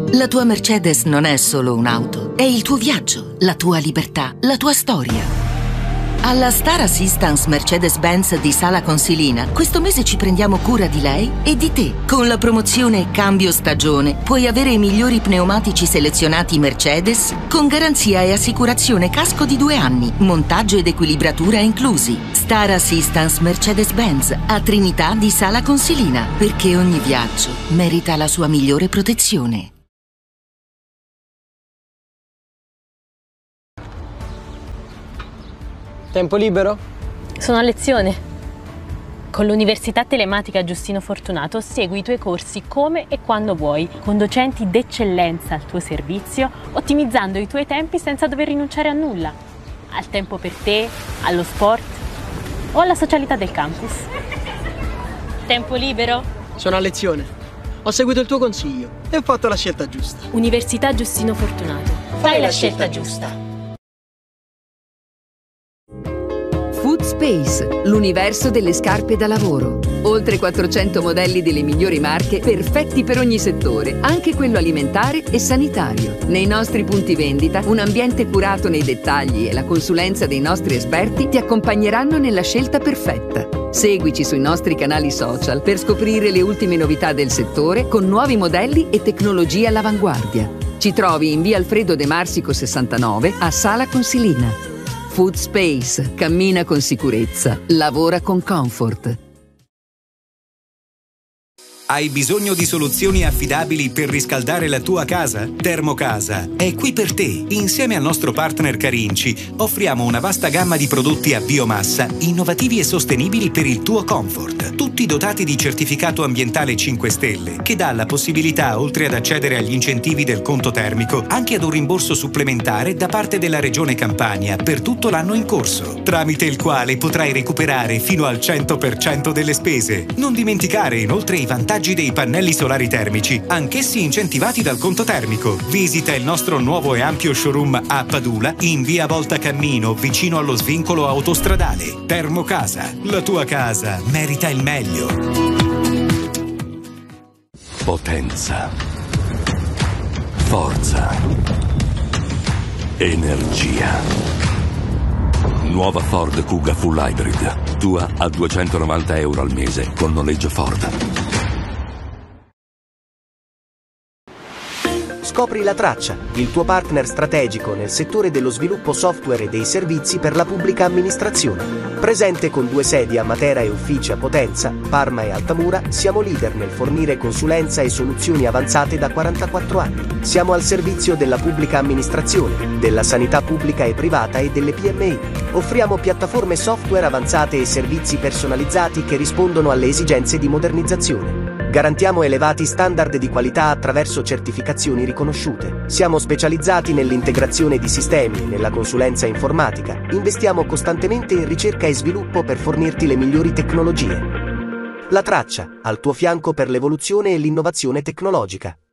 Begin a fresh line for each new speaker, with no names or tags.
La tua Mercedes non è solo un'auto, è il tuo viaggio, la tua libertà, la tua storia. Alla Star Assistance Mercedes-Benz di Sala Consilina, questo mese ci prendiamo cura di lei e di te. Con la promozione Cambio Stagione puoi avere i migliori pneumatici selezionati Mercedes con garanzia e assicurazione casco di 2 anni, montaggio ed equilibratura inclusi. Star Assistance Mercedes-Benz a Trinità di Sala Consilina, perché ogni viaggio merita la sua migliore protezione.
Tempo libero?
Sono a lezione. Con l'Università Telematica Giustino Fortunato segui i tuoi corsi come e quando vuoi, con docenti d'eccellenza al tuo servizio, ottimizzando i tuoi tempi senza dover rinunciare a nulla. Al tempo per te, allo sport o alla socialità del campus. Tempo libero?
Sono a lezione. Ho seguito il tuo consiglio e ho fatto la scelta giusta.
Università Giustino Fortunato. Fai la scelta giusta.
Foodspace, l'universo delle scarpe da lavoro. Oltre 400 modelli delle migliori marche, perfetti per ogni settore, anche quello alimentare e sanitario. Nei nostri punti vendita, un ambiente curato nei dettagli e la consulenza dei nostri esperti ti accompagneranno nella scelta perfetta. Seguici sui nostri canali social per scoprire le ultime novità del settore con nuovi modelli e tecnologie all'avanguardia. Ci trovi in via Alfredo De Marsico 69 a Sala Consilina. Foodspace, cammina con sicurezza, lavora con comfort.
Hai bisogno di soluzioni affidabili per riscaldare la tua casa? Termocasa è qui per te. Insieme al nostro partner Carinci offriamo una vasta gamma di prodotti a biomassa innovativi e sostenibili per il tuo comfort. Tutti dotati di certificato ambientale 5 stelle che dà la possibilità, oltre ad accedere agli incentivi del conto termico, anche ad un rimborso supplementare da parte della Regione Campania per tutto l'anno in corso, tramite il quale potrai recuperare fino al 100% delle spese. Non dimenticare inoltre i vantaggi dei pannelli solari termici, anch'essi incentivati dal conto termico. Visita il nostro nuovo e ampio showroom a Padula, in via Volta Cammino, vicino allo svincolo autostradale. Termocasa, la tua casa merita il meglio.
Potenza, forza, energia. Nuova Ford Kuga Full Hybrid, tua a €290 al mese con noleggio Ford.
Scopri La Traccia, il tuo partner strategico nel settore dello sviluppo software e dei servizi per la pubblica amministrazione. Presente con 2 sedi a Matera e uffici a Potenza, Parma e Altamura, siamo leader nel fornire consulenza e soluzioni avanzate da 44 anni. Siamo al servizio della pubblica amministrazione, della sanità pubblica e privata e delle PMI. Offriamo piattaforme software avanzate e servizi personalizzati che rispondono alle esigenze di modernizzazione. Garantiamo elevati standard di qualità attraverso certificazioni riconosciute. Siamo specializzati nell'integrazione di sistemi, nella consulenza informatica. Investiamo costantemente in ricerca e sviluppo per fornirti le migliori tecnologie. La Traccia, al tuo fianco per l'evoluzione e l'innovazione tecnologica.